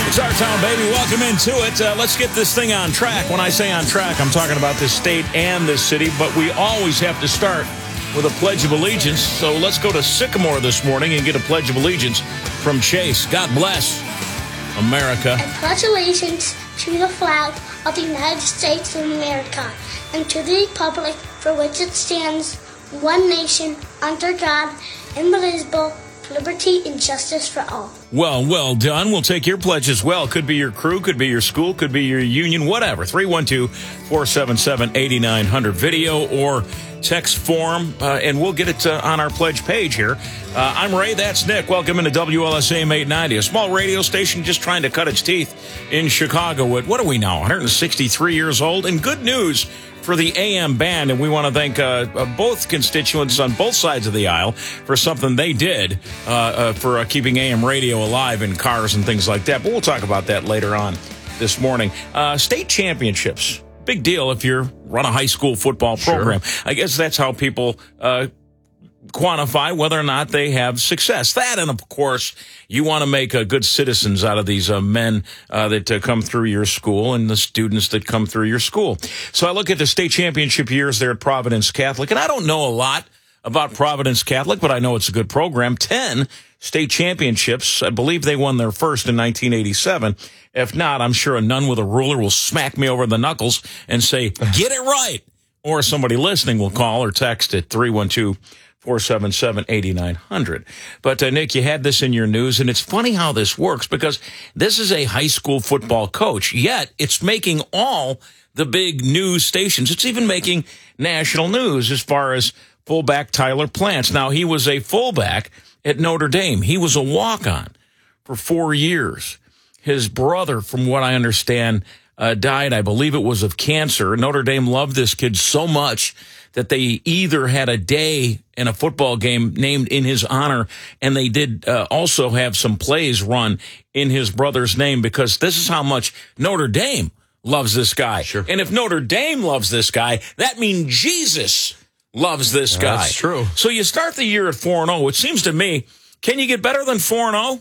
It's our town, baby. Welcome into it. Let's get this thing on track. When I say on track, I'm talking about this state and this city, but we always have to start with a Pledge of Allegiance. So let's go to Sycamore this morning and get a Pledge of Allegiance from Chase. God bless America. I pledge allegiance to the flag of the United States of America and to the republic for which it stands, one nation, under God, indivisible, liberty and justice for all. Well done. We'll take your pledge as well. Could be your crew, could be your school, could be your union, whatever. 312-477-8900 video or text form, and we'll get it on our pledge page here. I'm Ray, that's Nick. Welcome into WLSAM 890, a small radio station just trying to cut its teeth in Chicago. What are we now, 163 years old? And good news for the AM band, and we want to thank both constituents on both sides of the aisle for something they did for keeping AM radio alive in cars and things like that. But we'll talk about that later on this morning. State championships, big deal if you run a high school football program. Sure. I guess that's how people quantify whether or not they have success. That, and of course, you want to make good citizens out of these men that come through your school and the students that come through your school. So I look at the state championship years there at Providence Catholic, and I don't know a lot about Providence Catholic, but I know it's a good program. 10 state championships. I believe they won their first in 1987. If not, I'm sure a nun with a ruler will smack me over the knuckles and say, get it right. Or somebody listening will call or text at 312-477-8900. But, Nick, you had this in your news, and it's funny how this works because this is a high school football coach, yet it's making all the big news stations. It's even making national news as far as fullback Tyler Plants. Now, he was a fullback at Notre Dame. He was a walk-on for 4 years. His brother, from what I understand, died, I believe it was of cancer. Notre Dame loved this kid so much that they either had a day in a football game named in his honor, and they did also have some plays run in his brother's name, because this is how much Notre Dame loves this guy. Sure. And if Notre Dame loves this guy, that means Jesus loves this guy. That's true. So you start the year at 4-0, which seems to me, can you get better than 4-0?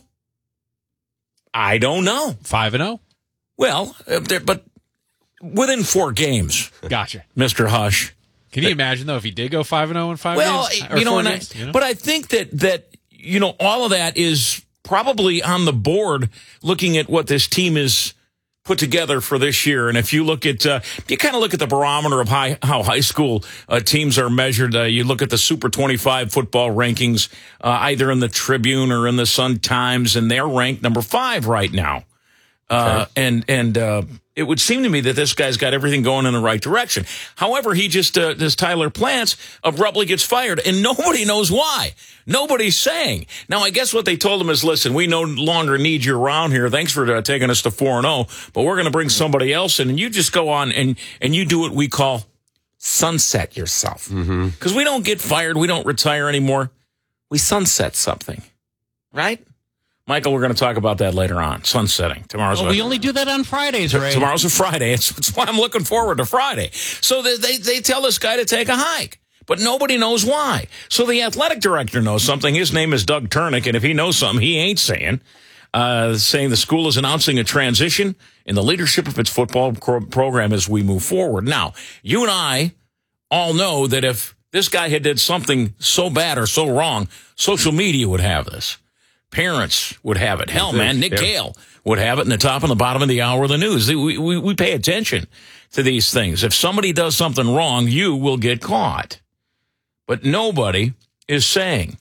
I don't know. 5-0? Well, but within 4 games. Gotcha. Mr. Hush. Can you imagine, though, if he did go 5-0 in 5 well, games? But I think that all of that is probably on the board looking at what this team is put together for this year. And if you look at, you kind of look at the barometer of how high school teams are measured. You look at the Super 25 football rankings, either in the Tribune or in the Sun-Times, and they're ranked number 5 right now. And it would seem to me that this guy's got everything going in the right direction. However, he just, this Tyler Plants abruptly gets fired, and nobody knows why. Nobody's saying. Now, I guess what they told him is, listen, we no longer need you around here. Thanks for taking us to 4-0, but we're going to bring somebody else in, and you just go on and you do what we call sunset yourself. Because we don't get fired. We don't retire anymore. We sunset something, right? Michael, we're going to talk about that later on. Sunsetting. We only do that on Fridays, Ray. Tomorrow's a Friday. It's why I'm looking forward to Friday. So they tell this guy to take a hike, but nobody knows why. So the athletic director knows something. His name is Doug Turnick, and if he knows something, he ain't saying the school is announcing a transition in the leadership of its football program as we move forward. Now, you and I all know that if this guy had did something so bad or so wrong, social media would have this. Parents would have it. Hell, man, Nick Gale would have it in the top and the bottom of the hour of the news. We pay attention to these things. If somebody does something wrong, you will get caught. But nobody is saying.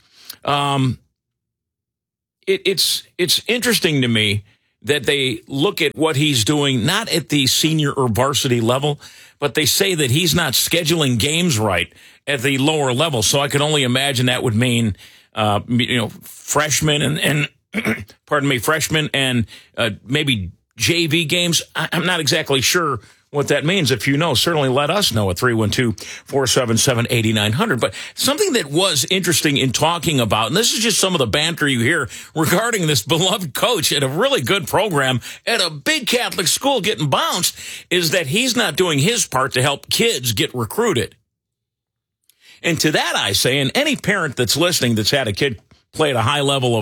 It's interesting to me that they look at what he's doing, not at the senior or varsity level, but they say that he's not scheduling games right at the lower level. So I can only imagine that would mean freshmen and freshmen and maybe JV games. I'm not exactly sure what that means. If you know, certainly let us know at 312-477-8900. But something that was interesting in talking about, and this is just some of the banter you hear regarding this beloved coach at a really good program at a big Catholic school getting bounced, is that he's not doing his part to help kids get recruited. And to that I say, and any parent that's listening that's had a kid play at a high level of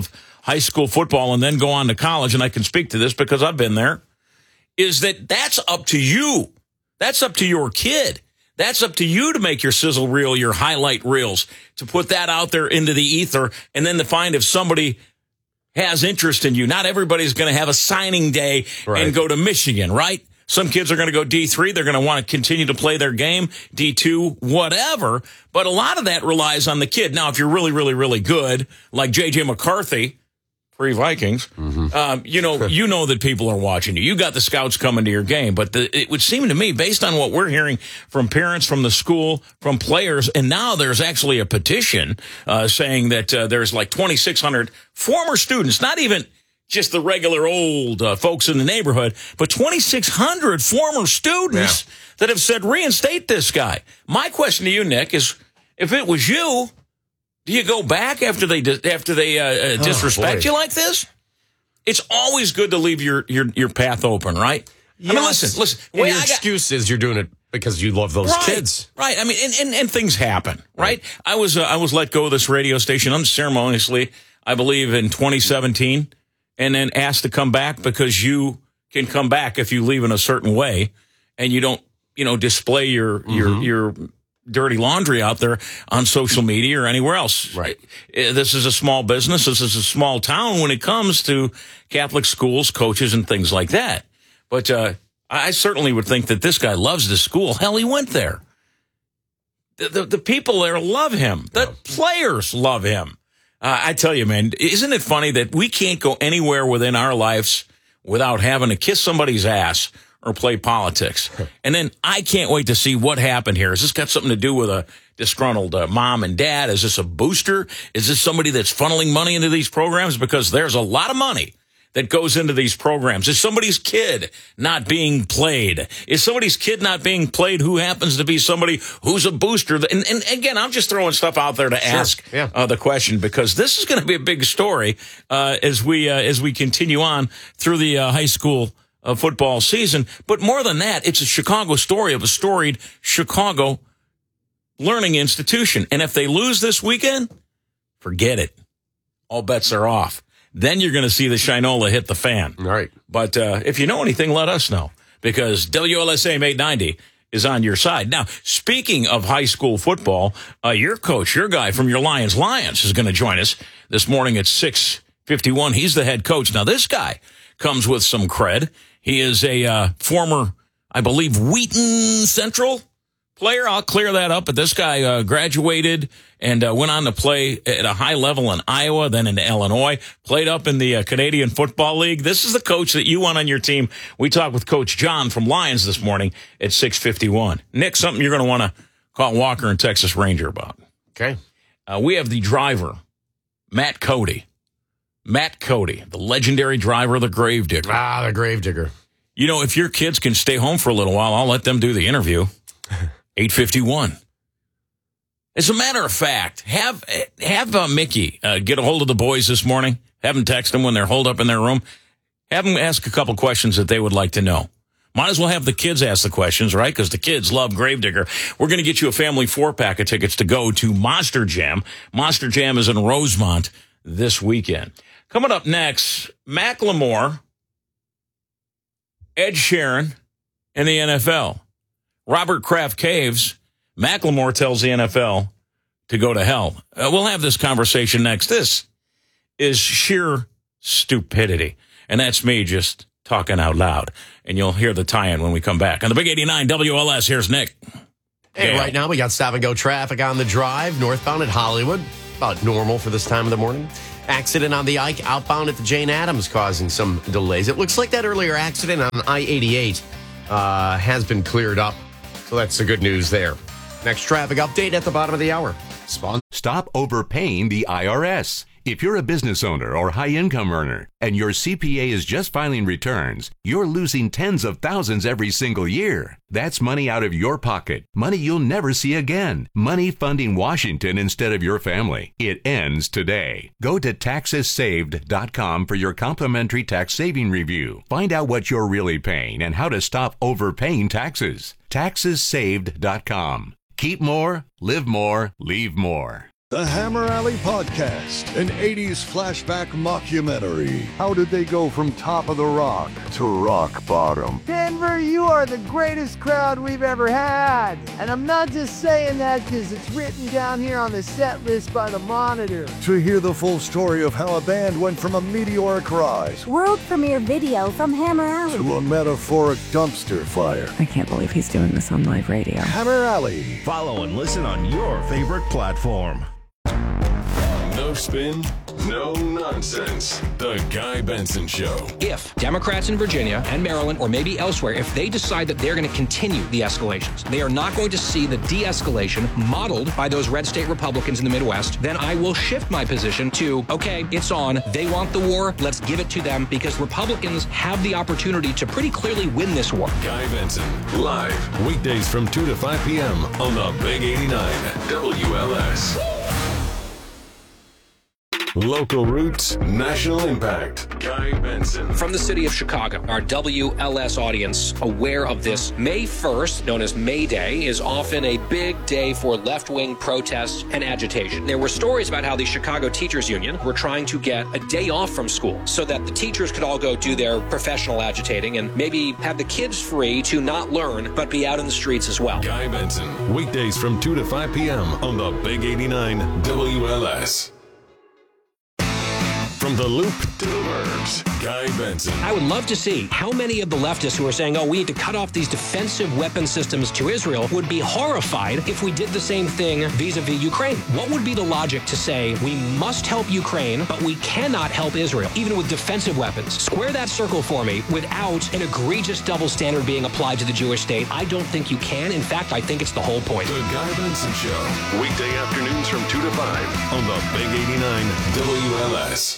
high school football and then go on to college, and I can speak to this because I've been there, is that that's up to you. That's up to your kid. That's up to you to make your sizzle reel, your highlight reels, to put that out there into the ether, and then to find if somebody has interest in you. Not everybody's going to have a signing day and go to Michigan, right? Some kids are going to go D3. They're going to want to continue to play their game, D2, whatever. But a lot of that relies on the kid. Now, if you're really, really, really good, like J.J. McCarthy, pre-Vikings, you know that people are watching you. You got the scouts coming to your game. But it would seem to me, based on what we're hearing from parents, from the school, from players, and now there's actually a petition saying that there's like 2,600 former students, not even just the regular old folks in the neighborhood, but 2,600 former students that have said, reinstate this guy. My question to you, Nick, is if it was you, do you go back after they disrespect you like this? It's always good to leave your path open, right? Yes. I mean, listen. And your excuse is you're doing it because you love those kids. Right. I mean, and things happen, right? I was let go of this radio station unceremoniously, I believe, in 2017. And then asked to come back because you can come back if you leave in a certain way and you don't, display your dirty laundry out there on social media or anywhere else. Right. This is a small business. This is a small town when it comes to Catholic schools, coaches, and things like that. But I certainly would think that this guy loves the school. Hell, he went there. The people there love him. The players love him. I tell you, man, isn't it funny that we can't go anywhere within our lives without having to kiss somebody's ass or play politics? And then I can't wait to see what happened here. Has this got something to do with a disgruntled mom and dad? Is this a booster? Is this somebody that's funneling money into these programs? Because there's a lot of money that goes into these programs. Is somebody's kid not being played? Is somebody's kid not being played who happens to be somebody who's a booster? And again, I'm just throwing stuff out there to ask the question, because this is going to be a big story as we continue on through the high school football season. But more than that, it's a Chicago story of a storied Chicago learning institution. And if they lose this weekend, forget it. All bets are off. Then you're going to see the Shinola hit the fan. All right. But if you know anything, let us know, because WLSAM 890 is on your side. Now, speaking of high school football, your coach, your guy from your Lions is going to join us this morning at 6:51. He's the head coach. Now, this guy comes with some cred. He is a former, I believe, Wheaton Central player. I'll clear that up. But this guy graduated and went on to play at a high level in Iowa, then in Illinois, played up in the Canadian Football League. This is the coach that you want on your team. We talked with Coach John from Lions this morning at 6:51. Nick, something you're going to want to call Walker and Texas Ranger about. Okay. We have the driver, Matt Cody. Matt Cody, the legendary driver of the Gravedigger. The Gravedigger. If your kids can stay home for a little while, I'll let them do the interview. 8:51. As a matter of fact, have Mickey get a hold of the boys this morning. Have them text them when they're holed up in their room. Have them ask a couple questions that they would like to know. Might as well have the kids ask the questions, right? Because the kids love Gravedigger. We're going to get you a family 4-pack of tickets to go to Monster Jam. Monster Jam is in Rosemont this weekend. Coming up next, Macklemore, Ed Sheeran, and the NFL. Robert Kraft caves. Macklemore tells the NFL to go to hell. We'll have this conversation next. This is sheer stupidity. And that's me just talking out loud. And you'll hear the tie-in when we come back. On the Big 89 WLS, here's Nick. Hey, right now we got stop-and-go traffic on the drive, northbound at Hollywood. About normal for this time of the morning. Accident on the Ike, outbound at the Jane Addams, causing some delays. It looks like that earlier accident on I-88 has been cleared up. So that's the good news there. Next traffic update at the bottom of the hour. Stop overpaying the IRS. If you're a business owner or high-income earner and your CPA is just filing returns, you're losing tens of thousands every single year. That's money out of your pocket. Money you'll never see again. Money funding Washington instead of your family. It ends today. Go to taxessaved.com for your complimentary tax saving review. Find out what you're really paying and how to stop overpaying taxes. Taxessaved.com. Keep more, live more, leave more. The Hammer Alley Podcast, an 80s flashback mockumentary. How did they go from top of the rock to rock bottom? Denver, you are the greatest crowd we've ever had. And I'm not just saying that because it's written down here on the set list by the Monitor. To hear the full story of how a band went from a meteoric rise world premiere video from Hammer Alley to a metaphoric dumpster fire. I can't believe he's doing this on live radio. Hammer Alley. Follow and listen on your favorite platform. No spin, no nonsense. The Guy Benson Show. If Democrats in Virginia and Maryland, or maybe elsewhere, if they decide that they're going to continue the escalations, they are not going to see the de-escalation modeled by those red state Republicans in the Midwest, then I will shift my position to, okay, it's on. They want the war. Let's give it to them, because Republicans have the opportunity to pretty clearly win this war. Guy Benson, live, weekdays from 2 to 5 p.m. on the Big 89 WLS. Local roots, national impact. Guy Benson. From the city of Chicago, our WLS audience aware of this. May 1st, known as May Day, is often a big day for left-wing protests and agitation. There were stories about how the Chicago Teachers Union were trying to get a day off from school so that the teachers could all go do their professional agitating and maybe have the kids free to not learn but be out in the streets as well. Guy Benson, weekdays from 2 to 5 p.m. on the Big 89 WLS. From the Loop to the Burbs, Guy Benson. I would love to see how many of the leftists who are saying, oh, we need to cut off these defensive weapon systems to Israel would be horrified if we did the same thing vis-a-vis Ukraine. What would be the logic to say we must help Ukraine, but we cannot help Israel, even with defensive weapons? Square that circle for me without an egregious double standard being applied to the Jewish state. I don't think you can. In fact, I think it's the whole point. The Guy Benson Show, weekday afternoons from 2 to 5 on the Big 89 WLS.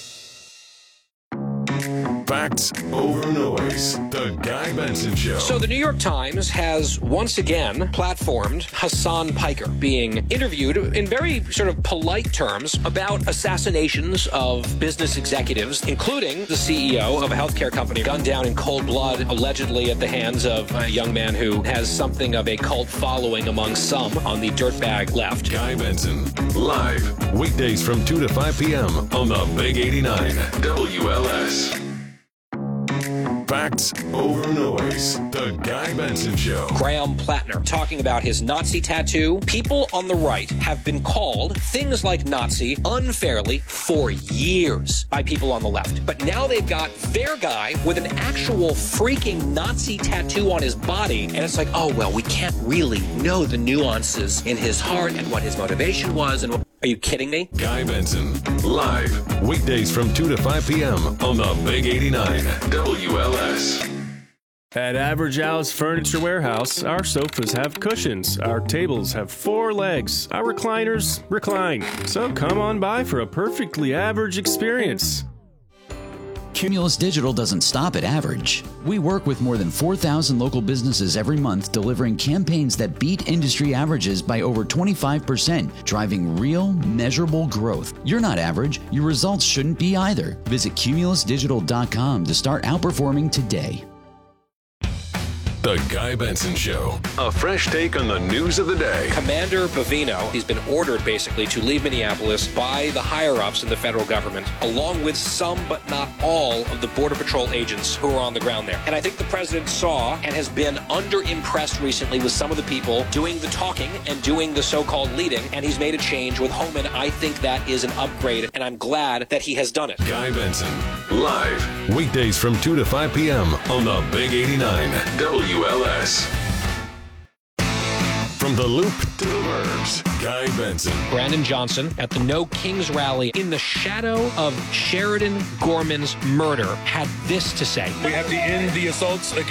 Facts over noise. The Guy Benson Show. So the New York Times has once again platformed Hassan Piker being interviewed in very sort of polite terms about assassinations of business executives, including the CEO of a healthcare company gunned down in cold blood, allegedly at the hands of a young man who has something of a cult following among some on the dirtbag left. Guy Benson, live, weekdays from 2 to 5 p.m. on the Big 89 WLS. Facts over noise. The Guy Benson Show. Graham Plattner talking about his Nazi tattoo. People on the right have been called things like Nazi unfairly for years by people on the left. But now they've got their guy with an actual freaking Nazi tattoo on his body. And it's like, oh, well, we can't really know the nuances in his heart and what his motivation was. And are you kidding me? Guy Benson, live, weekdays from 2 to 5 p.m. on the Big 89 WLS. At Average Al's Furniture Warehouse, our sofas have cushions, our tables have 4 legs, our recliners recline. So come on by for a perfectly average experience. Cumulus Digital doesn't stop at average. We work with more than 4,000 local businesses every month, delivering campaigns that beat industry averages by over 25%, driving real, measurable growth. You're not average. Your results shouldn't be either. Visit cumulusdigital.com to start outperforming today. The Guy Benson Show. A fresh take on the news of the day. Commander Bovino, he's been ordered basically to leave Minneapolis by the higher-ups in the federal government, along with some but not all of the Border Patrol agents who are on the ground there. And I think the president saw and has been under-impressed recently with some of the people doing the talking and doing the so-called leading, and he's made a change with Homan. I think that is an upgrade, and I'm glad that he has done it. Guy Benson, live, weekdays from 2 to 5 p.m. on the Big 89 WLS. From the Loop to the Burbs, Guy Benson. Brandon Johnson at the No Kings rally in the shadow of Sheridan Gorman's murder had this to say. We have to end the assaults against